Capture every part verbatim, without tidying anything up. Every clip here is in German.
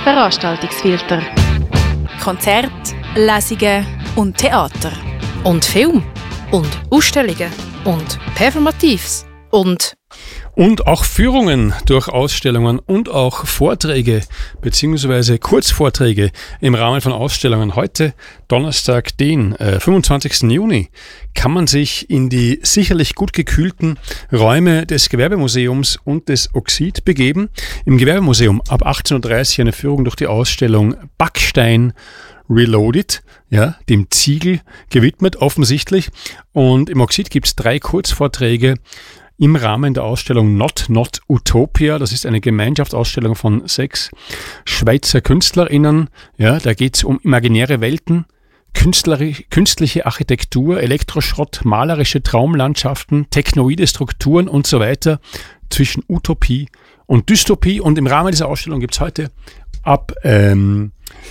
Veranstaltungsfilter. Konzerte, Lesungen und Theater. Und Film. Und Ausstellungen. Und Performatives. Und... Und auch Führungen durch Ausstellungen und auch Vorträge bzw. Kurzvorträge im Rahmen von Ausstellungen. Heute, Donnerstag, den äh, fünfundzwanzigsten Juni, kann man sich in die sicherlich gut gekühlten Räume des Gewerbemuseums und des Oxid begeben. Im Gewerbemuseum ab achtzehn Uhr dreißig eine Führung durch die Ausstellung Backstein Reloaded, ja, dem Ziegel gewidmet offensichtlich. Und im Oxid gibt es drei Kurzvorträge im Rahmen der Ausstellung Not Not Utopia. Das ist eine Gemeinschaftsausstellung von sechs Schweizer KünstlerInnen. Ja, da geht es um imaginäre Welten, künstliche Architektur, Elektroschrott, malerische Traumlandschaften, technoide Strukturen und so weiter zwischen Utopie und Dystopie. Und im Rahmen dieser Ausstellung gibt es heute ab, ähm,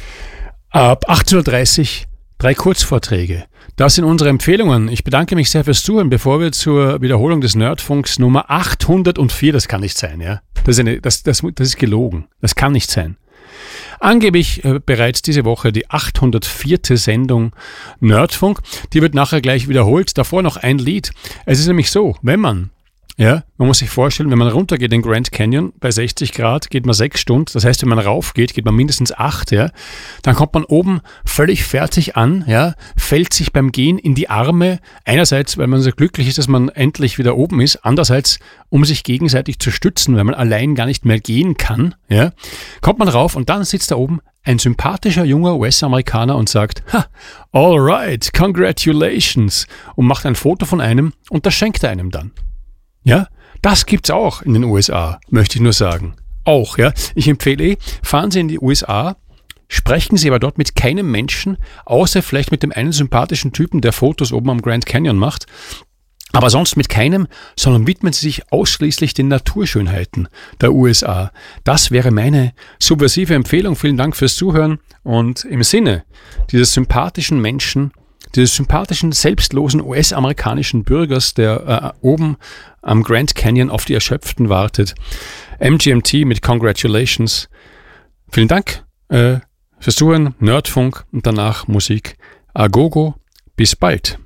ab achtzehn Uhr dreißig drei Kurzvorträge. Das sind unsere Empfehlungen. Ich bedanke mich sehr fürs Zuhören, bevor wir zur Wiederholung des Nerdfunks Nummer achthundertvier, das kann nicht sein, ja. Das ist, eine, das, das, das ist gelogen. Das kann nicht sein. Angeblich äh, bereits diese Woche die achthundertvierte Sendung Nerdfunk. Die wird nachher gleich wiederholt. Davor noch ein Lied. Es ist nämlich so, wenn man Ja, man muss sich vorstellen, wenn man runtergeht in Grand Canyon bei sechzig Grad, geht man sechs Stunden. Das heißt, wenn man raufgeht, geht man mindestens acht, ja. Dann kommt man oben völlig fertig an, ja, fällt sich beim Gehen in die Arme. Einerseits, weil man so glücklich ist, dass man endlich wieder oben ist. Andererseits, um sich gegenseitig zu stützen, weil man allein gar nicht mehr gehen kann, ja. Kommt man rauf und dann sitzt da oben ein sympathischer junger U S-Amerikaner und sagt, ha, all right, congratulations, und macht ein Foto von einem und das schenkt er einem dann. Ja, das gibt's auch in den U S A, möchte ich nur sagen. Auch, ja. Ich empfehle eh, fahren Sie in die U S A, sprechen Sie aber dort mit keinem Menschen, außer vielleicht mit dem einen sympathischen Typen, der Fotos oben am Grand Canyon macht. Aber sonst mit keinem, sondern widmen Sie sich ausschließlich den Naturschönheiten der U S A. Das wäre meine subversive Empfehlung. Vielen Dank fürs Zuhören und im Sinne dieses sympathischen Menschen, dieses sympathischen, selbstlosen U S-amerikanischen Bürgers, der äh, oben am Grand Canyon auf die Erschöpften wartet. M G M T mit Congratulations. Vielen Dank äh, fürs Zuhören, Nerdfunk und danach Musik. A gogo, bis bald.